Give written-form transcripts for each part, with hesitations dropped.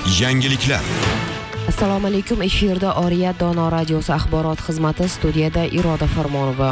Yangiliklar. Assalomu alaykum. Efirda Oriyat Dono radiosi axborot xizmati, studiyada Iroda Farmonova.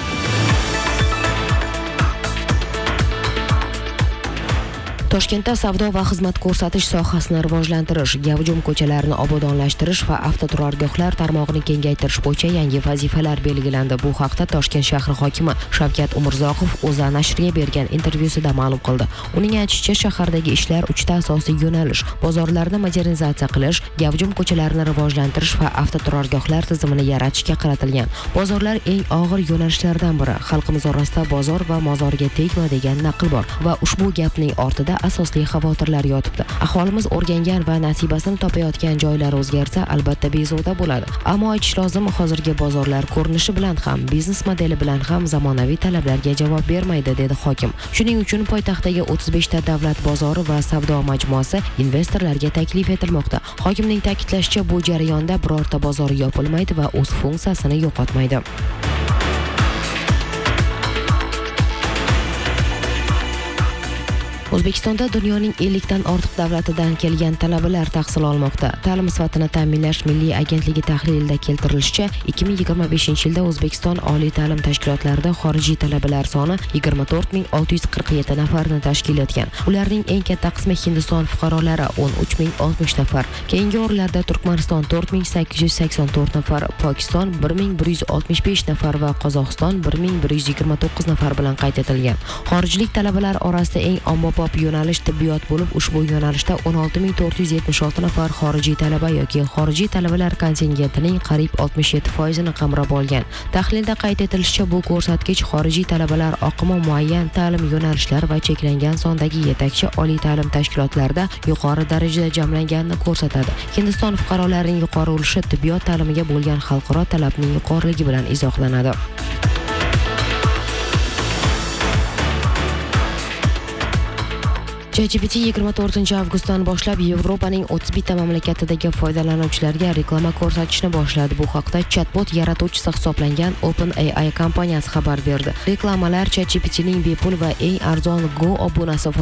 Toshkentda savdo va xizmat ko'rsatish sohasini rivojlantirish, gavjum ko'chalarni obodonlashtirish va avtoturargohlar tarmog'ini kengaytirish bo'yicha yangi vazifalar belgilandi. Bu haqda Toshkent shahri hokimi Shavkat Umurzoqov O'zA nashriga bergan intervyusida ma'lum qildi. Uning aytishicha, shahardagi ishlar 3 ta asosiy yo'nalish: bozorlarni modernizatsiya qilish, gavjum ko'chalarni rivojlantirish va avtoturargohlar tizimini yaratishga qaratilgan. Bozorlar eng og'ir yo'nalishlardan biri. Xalqimiz orasida bozor va mozorga tegma degan naql bor va ushbu gapning ortida asosli xavotirlar yotibdi. Aholimiz o'rgangan va nasibasini topayotgan joylar o'zgarsa, albatta bezovta bo'ladi. Ammo aytish lozim, hozirgi bozorlar ko'rinishi bilan ham, biznes modeli bilan ham zamonaviy talablarga javob bermaydi, dedi hokim. Shuning uchun poytaxtdagi 35 ta davlat bozori va savdo majmuasi investorlarga taklif etilmoqda. Hokimning ta'kidlashicha, bu jarayonda birorta bozor yopilmaydi va o'z funksiyasini yo'qotmaydi. O'zbekistonda dunyoning 50 dan ortiq davlatidan kelgan talabalar tahsil olmoqda. Ta'lim sifatini ta'minlash milliy agentligi tahlilida keltirilishicha, 2025-yilda O'zbekiston oliy ta'lim tashkilotlarida xorijiy talabalar soni 24647 nafarni tashkil etgan. Ularning eng katta qismi Hindiston fuqarolari 13060 nafar. Keyingi o'rinlarda Turkmaniston 4884 nafar, Pokiston 1165 nafar va Qozog'iston 1129 nafar bilan qayd etilgan. Xorijlik talabalar orasida eng ommabop yo'nalish tibbiyot bo'lib, ushbu yo'nalishda 16476 nafar xorijiy talaba yoki xorijiy talabalar kontingentining qariyb 67%ni qamrab olgan. Tahlilda qayd etilishicha, bu ko'rsatkich xorijiy talabalar oqimi muayyan ta'lim yo'nalishlar va cheklangan sondagi yetakchi oliy ta'lim tashkilotlarida yuqori darajada jamlanganini ko'rsatadi. Hindiston fuqarolarining yuqori ulushi tibbiyot ta'limiga bo'lgan xalqaro talabning yuqoriligi bilan izohlanadi. ChatGPT 24-avgustdan boshlab Yevropaning 31 ta mamlakatidagi foydalanuvchilarga reklama ko'rsatishni boshladi. Bu haqda chatbot yaratuvchisi hisoblangan OpenAI kompaniyasi xabar berdi. Reklamalar ChatGPTning bepul va eng arzon Go obunasi